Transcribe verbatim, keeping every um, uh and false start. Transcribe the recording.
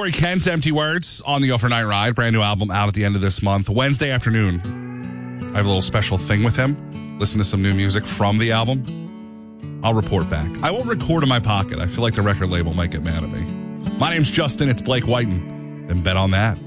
Corey Kent, Empty Words, on the Overnight Ride. Brand new album out at the end of this month. Wednesday afternoon, I have a little special thing with him. Listen to some new music from the album. I'll report back. I won't record in my pocket. I feel like the record label might get mad at me. My name's Justin. It's Blake Whiten. And bet on that.